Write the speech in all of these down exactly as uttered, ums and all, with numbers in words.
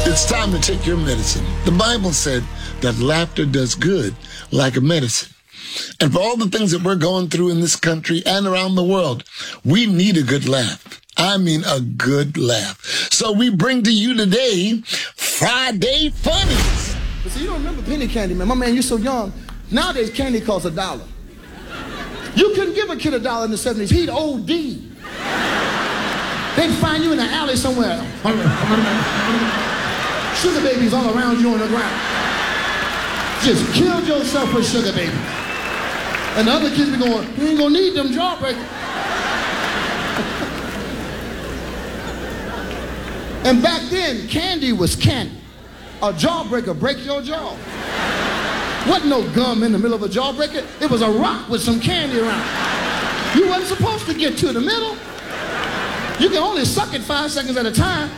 It's time to take your medicine. The Bible said that laughter does good like a medicine. And for all the things that we're going through in this country and around the world, we need a good laugh. I mean a good laugh. So we bring to you today Friday Funnies. But see, you don't remember penny candy, man. My man, you're so young. Nowadays, candy costs a dollar. You couldn't give a kid a dollar in the seventies. He'd O D. They'd find you in an alley somewhere. Sugar babies all around you on the ground. Just killed yourself with sugar babies. And the other kids be going, you ain't gonna need them jawbreakers. And back then, candy was candy. A jawbreaker break your jaw. Wasn't no gum in the middle of a jawbreaker. It was a rock with some candy around. You wasn't supposed to get to the middle. You can only suck it five seconds at a time.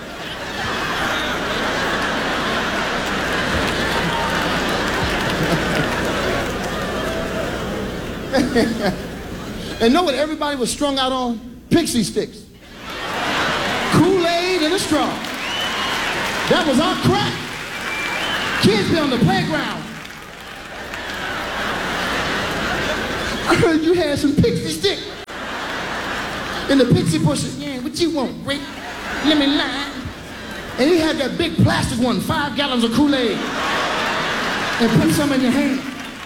And know what everybody was strung out on? Pixie sticks. Kool-Aid and a straw. That was our crack. Kids be on the playground. I heard you had some pixie stick in the pixie bushes. Yeah, what you want, Rick? Let me lie. And you had that big plastic one, five gallons of Kool-Aid, and put some in your hand.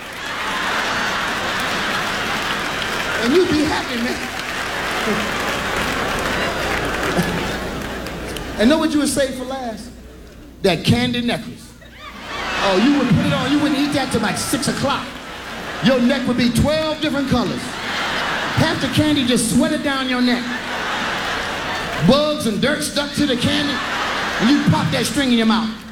And you'd be happy, man. And know what you would save for last? That candy necklace. Oh, you would put it on, you wouldn't eat that till like six o'clock. Your neck would be twelve different colors. Half the candy just sweated down your neck. Bugs and dirt stuck to the candy, and you pop that string in your mouth.